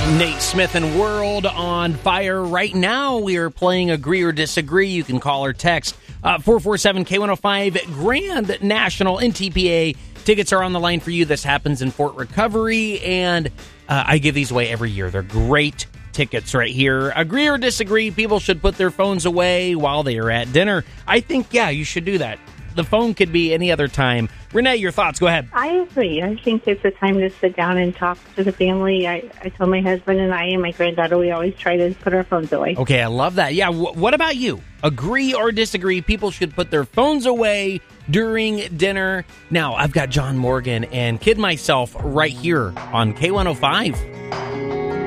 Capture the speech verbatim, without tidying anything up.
Nate Smith and World on Fire. Right now, we are playing Agree or Disagree. You can call or text uh, four four seven K one oh five. Grand National N T P A tickets are on the line for you. This happens in Fort Recovery, and uh, I give these away every year. They're great tickets right here. Agree or disagree, people should put their phones away while they are at dinner. I think, yeah, you should do that. The phone could be any other time. Renee, your thoughts. Go ahead. I agree. I think it's a time to sit down and talk to the family. I, I told my husband and I and my granddaughter, we always try to put our phones away. Okay, I love that. Yeah, w- what about you? Agree or disagree? People should put their phones away during dinner. Now, I've got John Morgan and Kid Myself right here on K one oh five.